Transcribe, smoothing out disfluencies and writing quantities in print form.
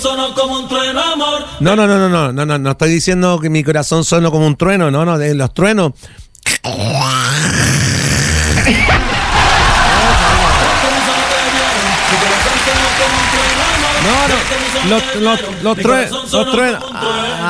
Sonó como un trueno, amor. No estoy diciendo que mi corazón sonó como un trueno, no, de los truenos. Los truenos.